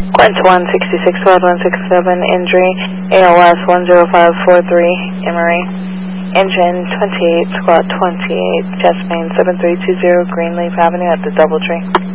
Quint 166 Road 167, injury, ALS 10543, Emory. Engine 28, squad 28, chest main 7320, Greenleaf Avenue at the Doubletree.